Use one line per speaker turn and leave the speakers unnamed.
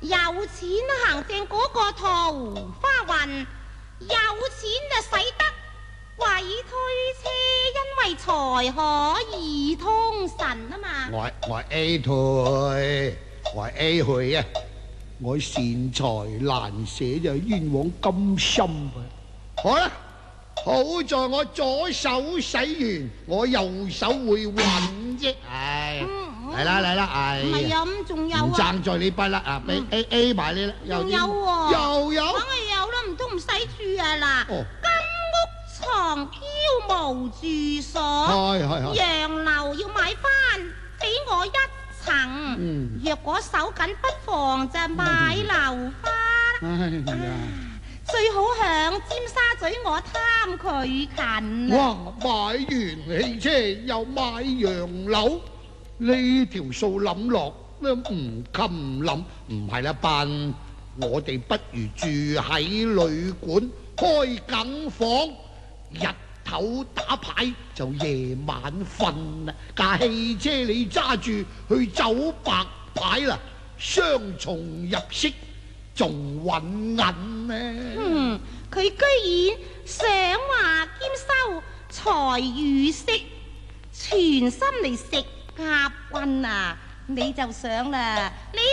有錢行正嗰個桃花運，有錢就使得鬼推車，因為財可以通神啊嘛。
我 A 退，我 A 去啊！我善財難捨就冤枉甘心啊！好啦，好在我左手洗完，我右手會運啫。唉，嚟啦嚟啦，唉，
唔係啊，咁仲有啊，
唔爭在你筆啦啊！俾 A 埋你啦，
仲有喎，
又有，
梗係有啦，唔通唔使住啊嗱。
哦，
金屋藏嬌無住所，
係
洋樓要買翻俾我一層。若果手緊，不妨就買樓花。
哎呀！
最好響尖沙咀，我貪佢近啊！
哇！買完汽車又買洋樓，呢條數諗落都唔禁諗，唔係啦笨，我哋不如住喺旅館開緊房，日頭打牌就夜晚瞓啦。架汽車你揸住去走白牌啦，雙重入息仲穩銀呢。
佢居然想話兼收財與色，全心嚟食甲棍啊！你就想啦，你